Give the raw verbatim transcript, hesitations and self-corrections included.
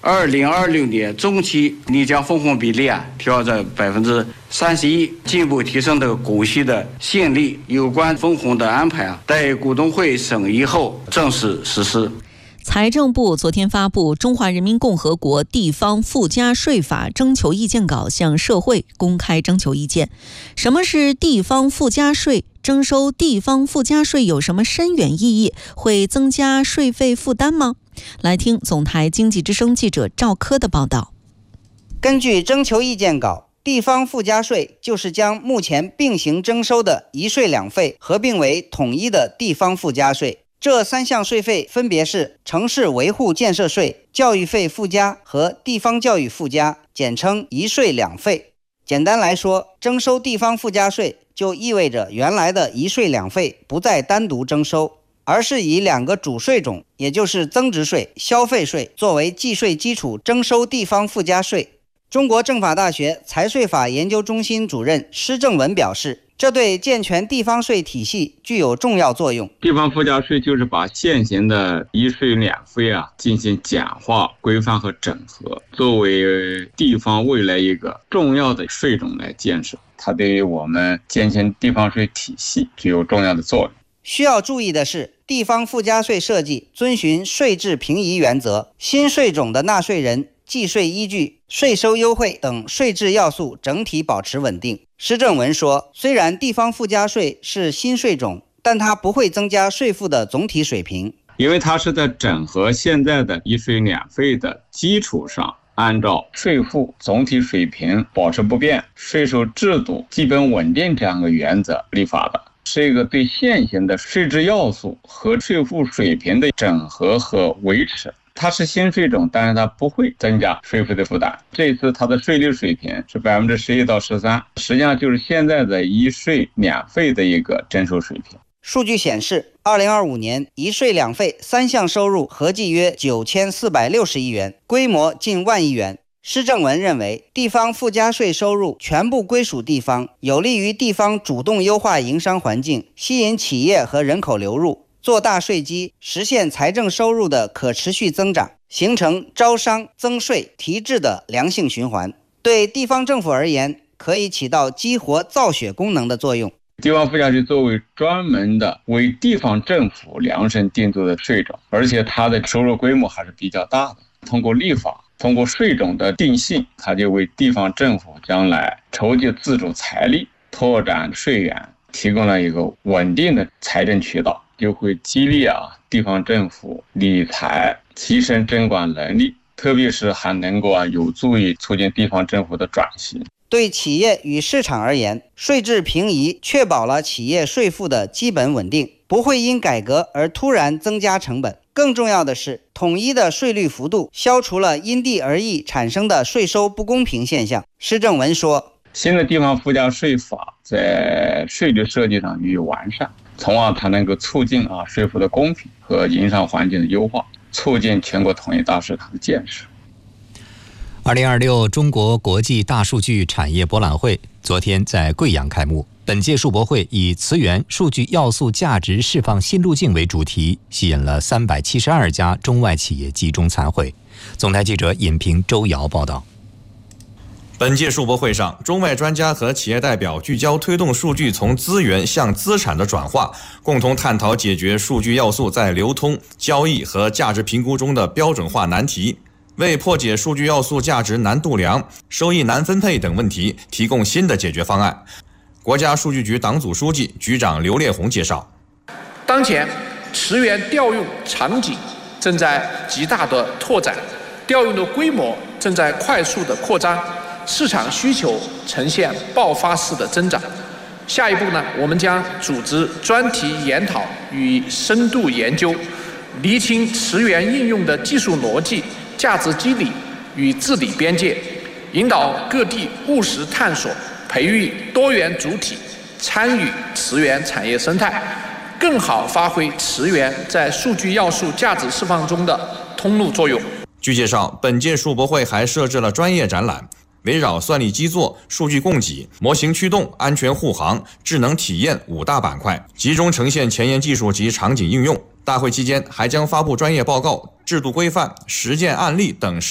二零二六年中期拟将分红比例啊调整百分之三十一，进一步提升这个股息的吸引力。有关分红的安排啊，待股东会审议后正式实施。 财政部昨天发布《中华人民共和国地方附加税法》征求意见稿，向社会公开征求意见。什么是地方附加税？征收地方附加税有什么深远意义？会增加税费负担吗？来听总台经济之声记者赵科的报道。 根据征求意见稿，地方附加税就是将目前并行征收的一税两费合并为统一的地方附加税。这三项税费分别是城市维护建设税、教育费附加和地方教育附加，简称一税两费。简单来说，征收地方附加税就意味着原来的一税两费不再单独征收，而是以两个主税种，也就是增值税、消费税作为计税基础征收地方附加税。中国政法大学财税法研究中心主任施正文表示，这对健全地方税体系具有重要作用。 地方附加税就是把现行的一税两费啊进行简化、规范和整合，作为地方未来一个重要的税种来建设，它对于我们健全地方税体系具有重要的作用。 需要注意的是，地方附加税设计遵循税制平移原则，新税种的纳税人、计税依据、税收优惠等税制要素整体保持稳定。施正文说，虽然地方附加税是新税种，但它不会增加税负的总体水平， 因为它是在整合现在的一税两费的基础上，按照税负总体水平保持不变、税收制度基本稳定这样的原则立法的，是一个对现行的税制要素和税负水平的整合和维持。它是新税种，但是它不会增加税负的负担。这一次它的税率水平是百分之十一到十三，实际上就是现在的一税两费的一个征收水平。 数据显示，二零二五年一税两费三项收入合计约九千四百六十亿元，规模近万亿元。施正文认为，地方附加税收入全部归属地方，有利于地方主动优化营商环境，吸引企业和人口流入，做大税基，实现财政收入的可持续增长，形成招商、增税、提质的良性循环。对地方政府而言，可以起到激活造血功能的作用。 地方附加税作为专门的为地方政府量身定做的税种，而且它的收入规模还是比较大的。通过立法，通过税种的定性，它就为地方政府将来筹集自主财力、拓展税源提供了一个稳定的财政渠道，就会激励啊地方政府理财，提升征管能力，特别是还能够啊有助于促进地方政府的转型。 对企业与市场而言，税制平移确保了企业税负的基本稳定，不会因改革而突然增加成本。更重要的是，统一的税率幅度消除了因地而异产生的税收不公平现象。施正文说， 新的地方附加税法在税率设计上予以完善，从而它能够促进啊税负的公平和营商环境的优化，促进全国统一大市场的建设。 二零二六中国国际大数据产业博览会昨天在贵阳开幕。本届数博会以磁源数据要素价值释放新路径为主题，吸引了三百七十二家中外企业集中参会。总台记者尹平、周瑶报道。 本届数博会上，中外专家和企业代表聚焦推动数据从资源向资产的转化，共同探讨解决数据要素在流通、交易和价值评估中的标准化难题，为破解数据要素价值难度量、收益难分配等问题提供新的解决方案。国家数据局党组书记、局长刘烈宏介绍， 当前驰援调用场景正在极大的拓展，调用的规模正在快速的扩张，市场需求呈现爆发式的增长。下一步呢，我们将组织专题研讨与深度研究，厘清驰援应用的技术逻辑、价值机理与治理边界，引导各地务实探索，培育多元主体参与驰援产业生态，更好发挥驰援在数据要素价值释放中的通路作用。 据介绍，本届数博会还设置了专业展览，围绕算力基座、数据供给、模型驱动、安全护航、智能体验五大板块，集中呈现前沿技术及场景应用。大会期间还将发布专业报告、制度规范、实践案例等